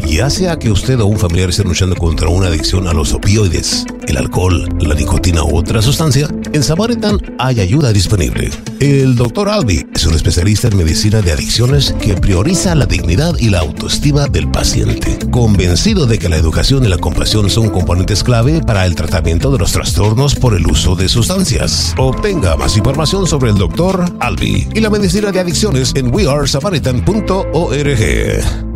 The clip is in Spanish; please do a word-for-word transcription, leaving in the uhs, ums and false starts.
Ya sea que usted o un familiar esté luchando contra una adicción a los opioides, el alcohol, la nicotina u otra sustancia, en Samaritan hay ayuda disponible. El doctor Albi es un especialista en medicina de adicciones que prioriza la dignidad y la autoestima del paciente, convencido de que la educación y la compasión son componentes clave para el tratamiento de los trastornos por el uso de sustancias. Obtenga más información sobre el doctor Albi y la medicina de adicciones en we are samaritan punto org.